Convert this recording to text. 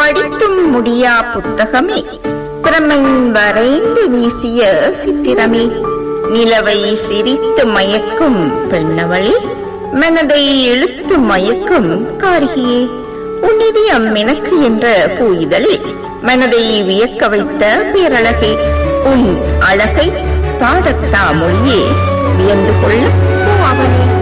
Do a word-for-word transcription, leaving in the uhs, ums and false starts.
படித்தும் முடியா புத்தகமே, பிரமன் வரைந்து வீசிய சித்திரமே, நிலவை சிரித்து மயக்கும் பெண்ணவளே, மனதை இழுத்து மயக்கும் காரிகையே, உன்னிதியம் எனக்கு என்ற பூயிதழே, மனதை வியக்க வைத்த பேரழகே, உன் அழகை பாடத்தா மொழியே வியந்து கொள்ள அவனே.